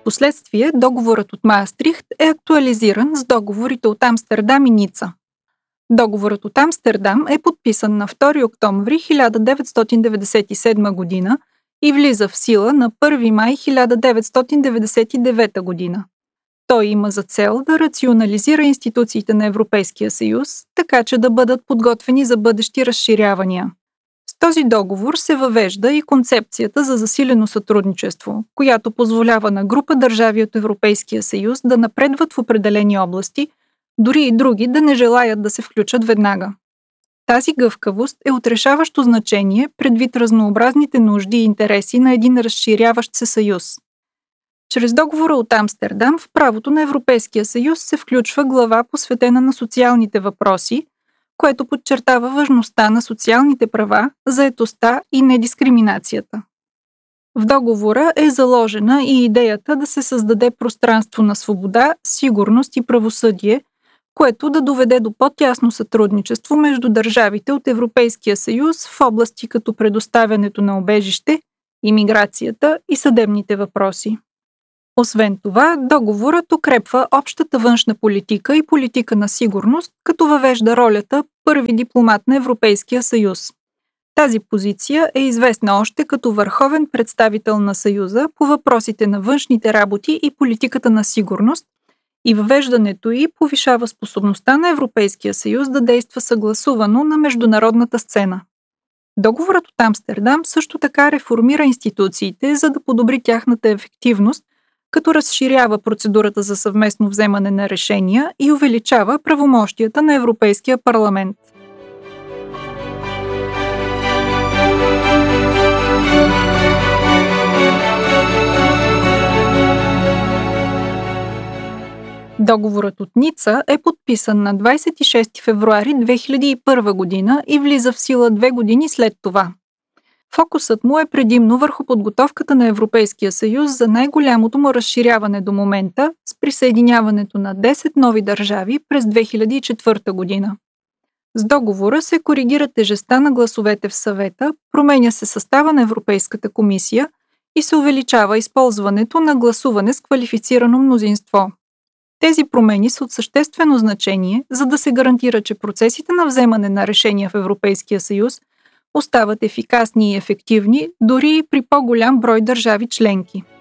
Впоследствие договорът от Маастрихт е актуализиран с договорите от Амстердам и Ница. Договорът от Амстердам е подписан на 2 октомври 1997 година и влиза в сила на 1 май 1999 година. Той има за цел да рационализира институциите на Европейския съюз, така че да бъдат подготвени за бъдещи разширявания. С този договор се въвежда и концепцията за засилено сътрудничество, която позволява на група държави от Европейския съюз да напредват в определени области, дори и други да не желаят да се включат веднага. Тази гъвкавост е от решаващо значение предвид разнообразните нужди и интереси на един разширяващ се съюз. Чрез договора от Амстердам в правото на Европейския съюз се включва глава, посветена на социалните въпроси, което подчертава важността на социалните права, заетостта и недискриминацията. В договора е заложена и идеята да се създаде пространство на свобода, сигурност и правосъдие, което да доведе до по-тясно сътрудничество между държавите от Европейския съюз в области като предоставянето на убежище, имиграцията и съдебните въпроси. Освен това, договорът укрепва общата външна политика и политика на сигурност, като въвежда ролята първи дипломат на Европейския съюз. Тази позиция е известна още като върховен представител на Съюза по въпросите на външните работи и политиката на сигурност, и въвеждането й повишава способността на Европейския съюз да действа съгласувано на международната сцена. Договорът от Амстердам също така реформира институциите, за да подобри тяхната ефективност, като разширява процедурата за съвместно вземане на решения и увеличава правомощията на Европейския парламент. Договорът от Ница е подписан на 26 февруари 2001 година и влиза в сила 2 години след това. Фокусът му е предимно върху подготовката на Европейския съюз за най-голямото му разширяване до момента с присъединяването на 10 нови държави през 2004 година. С договора се коригира тежестта на гласовете в съвета, променя се състава на Европейската комисия и се увеличава използването на гласуване с квалифицирано мнозинство. Тези промени са от съществено значение, за да се гарантира, че процесите на вземане на решения в Европейския съюз остават ефикасни и ефективни, дори и при по-голям брой държави членки.